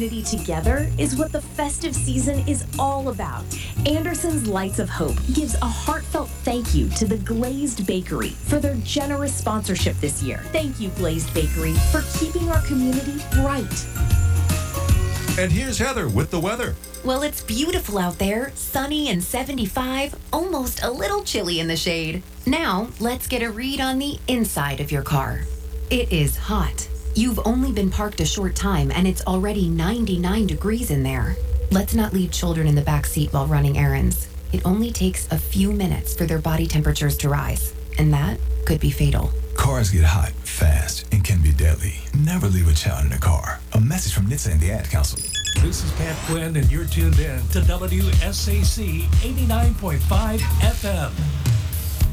community together is what the festive season is all about. Anderson's Lights of Hope gives a heartfelt thank you to the Glazed Bakery for their generous sponsorship this year. Thank you, Glazed Bakery, for keeping our community bright. And here's Heather with the weather. Well, it's beautiful out there, sunny and 75, almost a little chilly in the shade. Now, let's get a read on the inside of your car. It is hot. You've only been parked a short time and it's already 99 degrees in there. Let's not leave children in the back seat while running errands. It only takes a few minutes for their body temperatures to rise, and that could be fatal. Cars get hot fast and can be deadly. Never leave a child in a car. A message from NHTSA and the Ad Council. This is Pat Quinn, and you're tuned in to WSAC 89.5 FM.